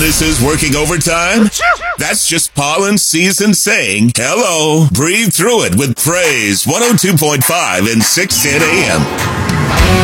goddesses working overtime? That's just pollen season saying hello. Breathe through it with Praise 102.5 and 610 a.m.